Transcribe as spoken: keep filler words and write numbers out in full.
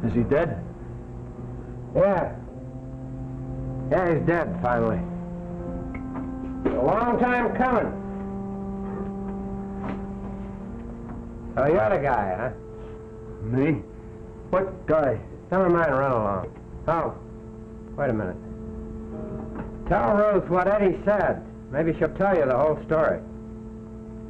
Is he dead? Yeah. Yeah, he's dead, finally. A long time coming. Oh, you're the guy, huh? Me? What guy? Come of mine, run along. Oh, wait a minute. Tell Ruth what Eddie said. Maybe she'll tell you the whole story.